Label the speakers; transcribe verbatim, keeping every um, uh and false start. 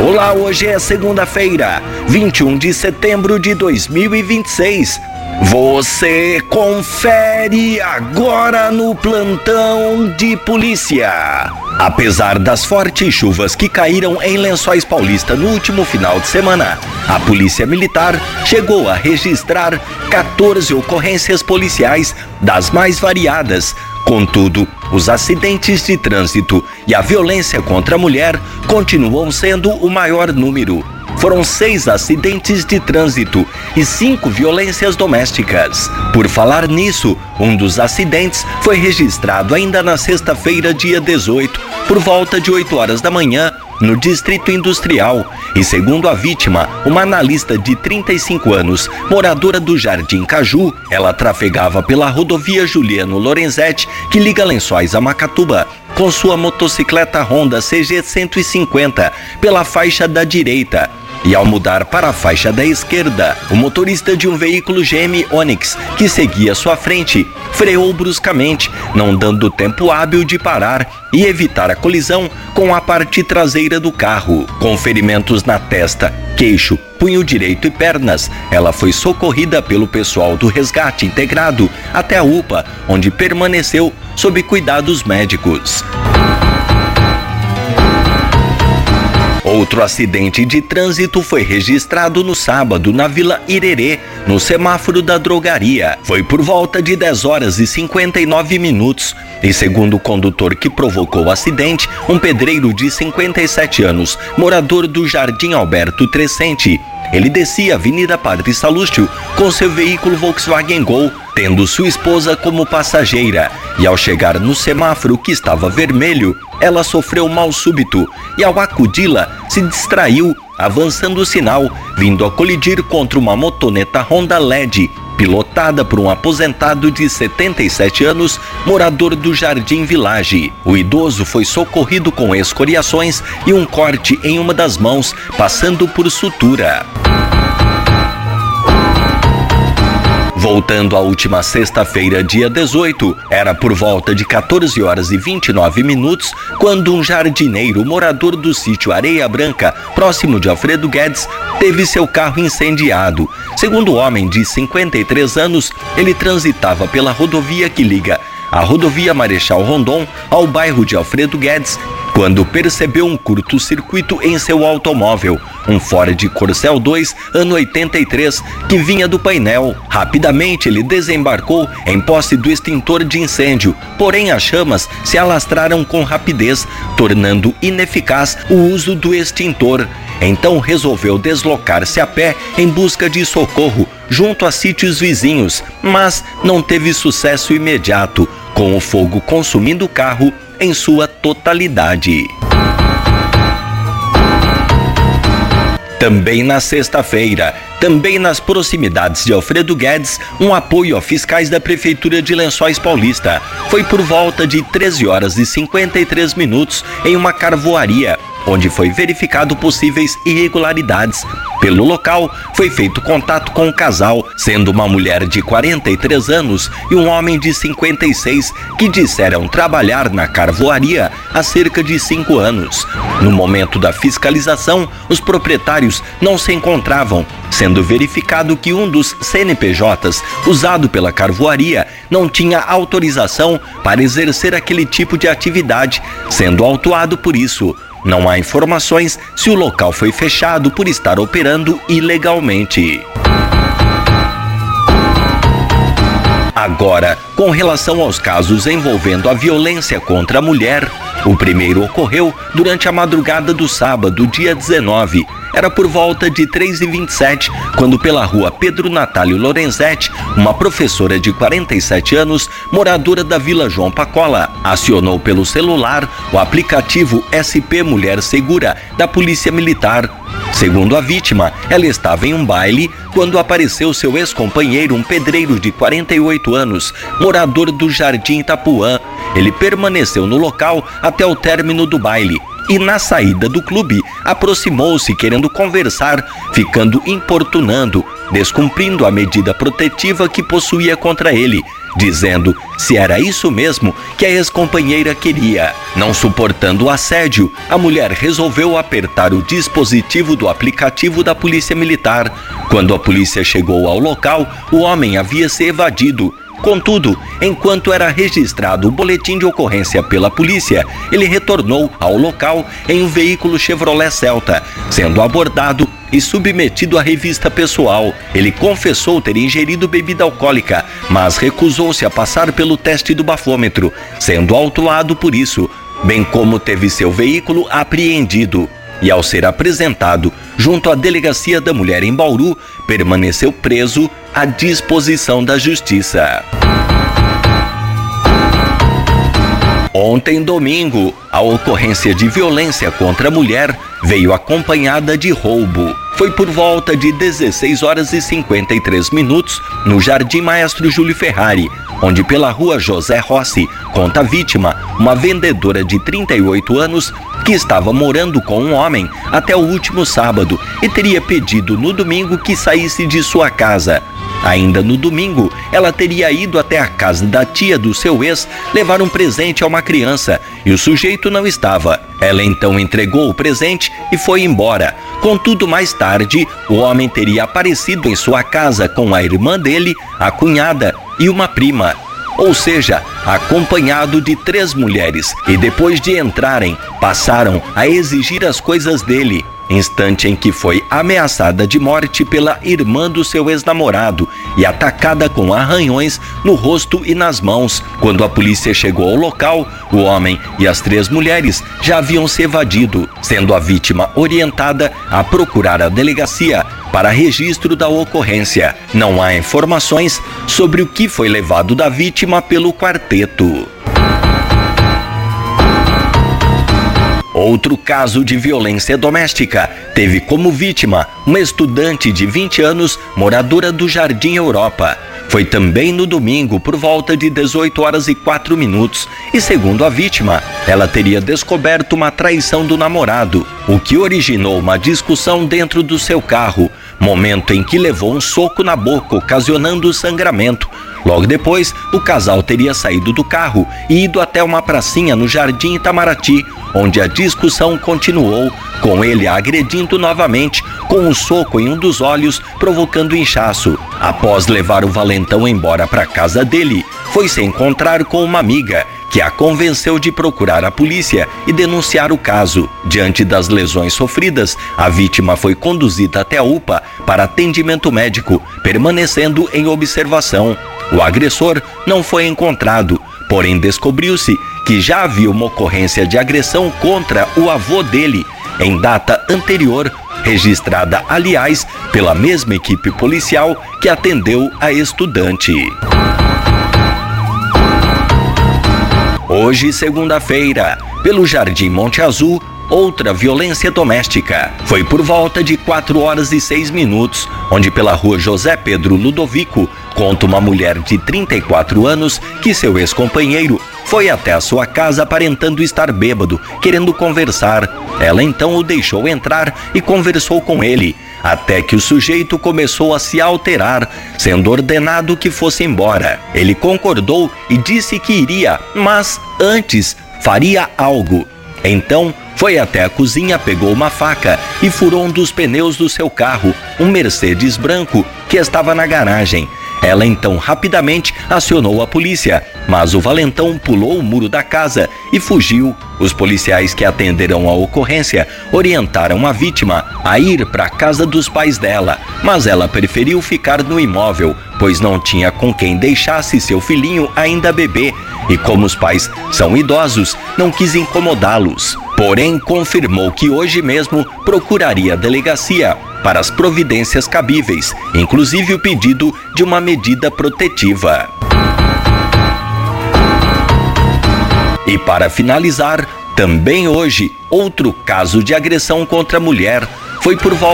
Speaker 1: Olá, hoje é segunda-feira, vinte e um de setembro de dois mil e vinte e seis. Você confere agora no plantão de polícia. Apesar das fortes chuvas que caíram em Lençóis Paulista no último final de semana, a Polícia Militar chegou a registrar quatorze ocorrências policiais das mais variadas. Contudo, os acidentes de trânsito e a violência contra a mulher continuam sendo o maior número. Foram seis acidentes de trânsito e cinco violências domésticas. Por falar nisso, um dos acidentes foi registrado ainda na sexta-feira, dia dezoito, por volta de oito horas da manhã, no Distrito Industrial. E segundo a vítima, uma analista de trinta e cinco anos, moradora do Jardim Caju, ela trafegava pela rodovia Juliano Lorenzetti, que liga Lençóis a Macatuba, com sua motocicleta Honda C G cento e cinquenta, pela faixa da direita. E ao mudar para a faixa da esquerda, o motorista de um veículo G M Onix, que seguia à sua frente, freou bruscamente, não dando tempo hábil de parar e evitar a colisão com a parte traseira do carro. Com ferimentos na testa, queixo, punho direito e pernas, ela foi socorrida pelo pessoal do resgate integrado até a U P A, onde permaneceu sob cuidados médicos. Outro acidente de trânsito foi registrado no sábado na Vila Irerê, no semáforo da drogaria. Foi por volta de dez horas e cinquenta e nove minutos. E segundo o condutor que provocou o acidente, um pedreiro de cinquenta e sete anos, morador do Jardim Alberto Trescente, ele descia a Avenida Padre Salúcio com seu veículo Volkswagen Gol, tendo sua esposa como passageira. E ao chegar no semáforo que estava vermelho, ela sofreu mal súbito e ao acudi-la se distraiu, avançando o sinal, vindo a colidir contra uma motoneta Honda L E D, pilotada por um aposentado de setenta e sete anos, morador do Jardim Village. O idoso foi socorrido com escoriações e um corte em uma das mãos, passando por sutura. Voltando à última sexta-feira, dia dezoito, era por volta de quatorze horas e vinte e nove minutos, quando um jardineiro morador do sítio Areia Branca, próximo de Alfredo Guedes, teve seu carro incendiado. Segundo o homem de cinquenta e três anos, ele transitava pela rodovia que liga a rodovia Marechal Rondon ao bairro de Alfredo Guedes, quando percebeu um curto-circuito em seu automóvel, um Ford Corcel dois, ano oitenta e três, que vinha do painel. Rapidamente ele desembarcou em posse do extintor de incêndio, porém as chamas se alastraram com rapidez, tornando ineficaz o uso do extintor. Então resolveu deslocar-se a pé em busca de socorro junto a sítios vizinhos, mas não teve sucesso imediato, com o fogo consumindo o carro em sua totalidade. Também na sexta-feira, também nas proximidades de Alfredo Guedes, um apoio a fiscais da Prefeitura de Lençóis Paulista. Foi por volta de treze horas e cinquenta e três minutos em uma carvoaria, onde foi verificado possíveis irregularidades. Pelo local, foi feito contato com o casal, sendo uma mulher de quarenta e três anos e um homem de cinquenta e seis, que disseram trabalhar na carvoaria há cerca de cinco anos. No momento da fiscalização, os proprietários não se encontravam, sendo verificado que um dos C N P Js usado pela carvoaria não tinha autorização para exercer aquele tipo de atividade, sendo autuado por isso. Não há informações se o local foi fechado por estar operando ilegalmente. Agora, com relação aos casos envolvendo a violência contra a mulher, o primeiro ocorreu durante a madrugada do sábado, dia dezenove. Era por volta de três e vinte e sete, quando pela rua Pedro Natálio Lorenzetti, uma professora de quarenta e sete anos, moradora da Vila João Pacola, acionou pelo celular o aplicativo S P Mulher Segura da Polícia Militar. Segundo a vítima, ela estava em um baile quando apareceu seu ex-companheiro, um pedreiro de quarenta e oito anos, morador do Jardim Itapuã. Ele permaneceu no local até o término do baile e, na saída do clube, aproximou-se querendo conversar, ficando importunando, descumprindo a medida protetiva que possuía contra ele, dizendo se era isso mesmo que a ex-companheira queria. Não suportando o assédio, a mulher resolveu apertar o dispositivo do aplicativo da Polícia Militar. Quando a polícia chegou ao local, o homem havia se evadido. Contudo, enquanto era registrado o boletim de ocorrência pela polícia, ele retornou ao local em um veículo Chevrolet Celta, sendo abordado e submetido à revista pessoal. Ele confessou ter ingerido bebida alcoólica, mas recusou-se a passar pelo teste do bafômetro, sendo autuado por isso, bem como teve seu veículo apreendido. E ao ser apresentado junto à Delegacia da Mulher em Bauru, permaneceu preso à disposição da Justiça. Ontem, domingo, a ocorrência de violência contra a mulher veio acompanhada de roubo. Foi por volta de dezesseis horas e cinquenta e três minutos no Jardim Maestro Júlio Ferrari, onde pela rua José Rossi, conta a vítima, uma vendedora de trinta e oito anos que estava morando com um homem até o último sábado e teria pedido no domingo que saísse de sua casa. Ainda no domingo, ela teria ido até a casa da tia do seu ex levar um presente a uma criança e o sujeito não estava. Ela então entregou o presente e foi embora. Contudo, mais tarde, o homem teria aparecido em sua casa com a irmã dele, a cunhada e uma prima. Ou seja, acompanhado de três mulheres, e depois de entrarem, passaram a exigir as coisas dele, instante em que foi ameaçada de morte pela irmã do seu ex-namorado e atacada com arranhões no rosto e nas mãos. Quando a polícia chegou ao local, o homem e as três mulheres já haviam se evadido, sendo a vítima orientada a procurar a delegacia para registro da ocorrência. Não há informações sobre o que foi levado da vítima pelo quarteto. Outro caso de violência doméstica teve como vítima uma estudante de vinte anos, moradora do Jardim Europa. Foi também no domingo, por volta de dezoito horas e quatro minutos, e segundo a vítima, ela teria descoberto uma traição do namorado, o que originou uma discussão dentro do seu carro, momento em que levou um soco na boca, ocasionando sangramento. Logo depois, o casal teria saído do carro e ido até uma pracinha no Jardim Itamaraty, onde a discussão continuou, com ele a agredindo novamente, com um soco em um dos olhos, provocando inchaço. Após levar o valentão embora para casa dele, foi se encontrar com uma amiga, que a convenceu de procurar a polícia e denunciar o caso. Diante das lesões sofridas, a vítima foi conduzida até a U P A para atendimento médico, permanecendo em observação. O agressor não foi encontrado, porém descobriu-se que já havia uma ocorrência de agressão contra o avô dele, em data anterior, registrada, aliás, pela mesma equipe policial que atendeu a estudante. Hoje, segunda-feira, pelo Jardim Monte Azul, outra violência doméstica. Foi por volta de quatro horas e seis minutos, onde pela rua José Pedro Ludovico, conta uma mulher de trinta e quatro anos que seu ex-companheiro foi até a sua casa aparentando estar bêbado, querendo conversar. Ela então o deixou entrar e conversou com ele, até que o sujeito começou a se alterar, sendo ordenado que fosse embora. Ele concordou e disse que iria, mas antes faria algo. Então, foi até a cozinha, pegou uma faca e furou um dos pneus do seu carro, um Mercedes branco, que estava na garagem. Ela então rapidamente acionou a polícia, mas o valentão pulou o muro da casa e fugiu. Os policiais que atenderam a ocorrência orientaram a vítima a ir para a casa dos pais dela, mas ela preferiu ficar no imóvel, pois não tinha com quem deixasse seu filhinho ainda bebê, e como os pais são idosos, não quis incomodá-los. Porém, confirmou que hoje mesmo procuraria a delegacia para as providências cabíveis, inclusive o pedido de uma medida protetiva. E para finalizar, também hoje, outro caso de agressão contra a mulher. Foi por volta